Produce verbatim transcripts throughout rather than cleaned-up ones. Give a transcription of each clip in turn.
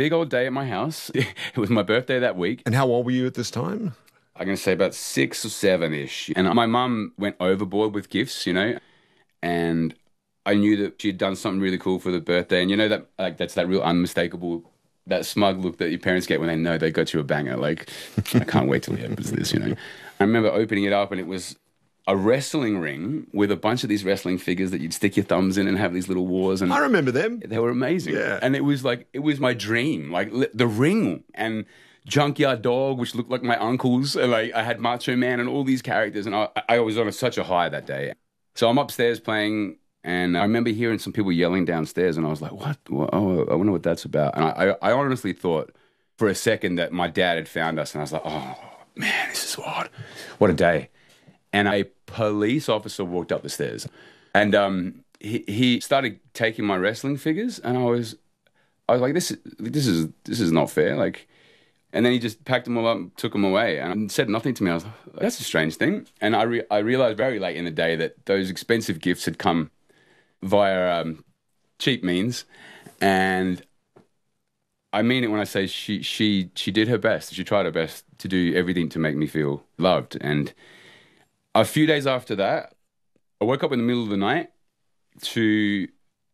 big old day at my house. It was my birthday that week. And how old were you at this time? I'm going to say about six or seven-ish. And my mum went overboard with gifts, you know, and I knew that she'd done something really cool for the birthday. And you know, that like that's that real unmistakable, that smug look that your parents get when they know they got you a banger. Like, I can't wait till he opens this, you know. I remember opening it up and it was a wrestling ring with a bunch of these wrestling figures that you'd stick your thumbs in and have these little wars. And I remember them. they were amazing. Yeah. And it was like, it was my dream. Like, li- the ring and Junkyard Dog, which looked like my uncles. And like, I had Macho Man and all these characters. And I, I was on a, such a high that day. So I'm upstairs playing, and I remember hearing some people yelling downstairs, and I was like, what? What? Oh, I wonder what that's about. And I, I, I honestly thought for a second that my dad had found us, and I was like, oh, man, this is wild. What a day. And a police officer walked up the stairs, and um, he, he started taking my wrestling figures, and I was, I was like, this, this is, this is not fair. Like, and then he just packed them all up and took them away and said nothing to me. I was like, that's a strange thing. And I, re- I realized very late in the day that those expensive gifts had come via um, cheap means. And I mean it when I say she, she, she did her best. She tried her best to do everything to make me feel loved. And a few days after that, I woke up in the middle of the night to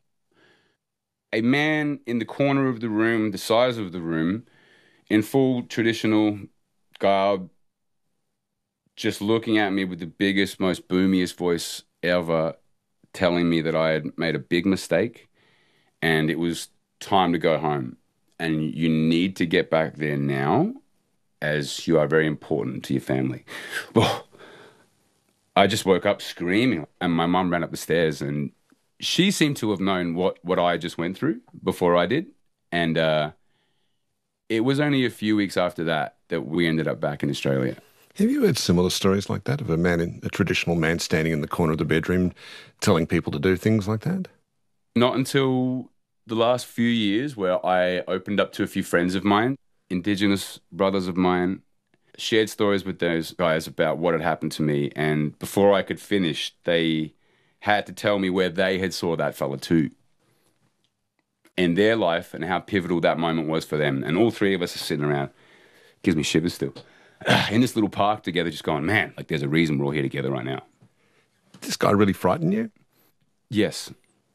a man in the corner of the room, the size of the room, in full traditional garb, just looking at me with the biggest, most boomiest voice ever, telling me that I had made a big mistake and it was time to go home. And you need to get back there now, as you are very important to your family. Oh, I just woke up screaming, and my mum ran up the stairs, and she seemed to have known what, what I just went through before I did. And, uh, it was only a few weeks after that that we ended up back in Australia. Have you heard similar stories like that of a man, in, a traditional man standing in the corner of the bedroom telling people to do things like that? Not until the last few years, where I opened up to a few friends of mine, Indigenous brothers of mine, shared stories with those guys about what had happened to me. And before I could finish, they had to tell me where they had saw that fella too, in their life, and how pivotal that moment was for them. And all three of us are sitting around, gives me shivers still, in this little park together, just going, man, like there's a reason we're all here together right now. Did this guy really frighten you? Yes.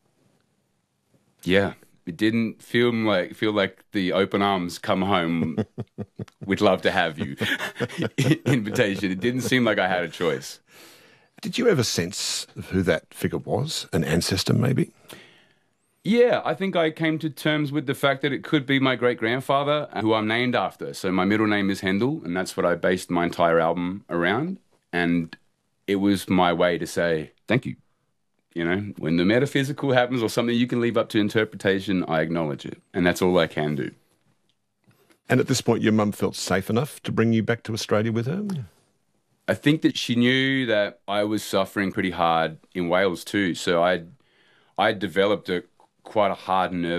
Yeah. It didn't feel like feel like the open arms come home, we'd love to have you invitation. It didn't seem like I had a choice. Did you ever sense who that figure was? An ancestor, maybe? Yeah, I think I came to terms with the fact that it could be my great-grandfather, who I'm named after. So my middle name is Hendel, and that's what I based my entire album around. And it was my way to say, thank you. You know, when the metaphysical happens or something you can leave up to interpretation, I acknowledge it. And that's all I can do. And at this point, your mum felt safe enough to bring you back to Australia with her? I think that she knew that I was suffering pretty hard in Wales too. So I'd, I'd developed a quite a hard nerve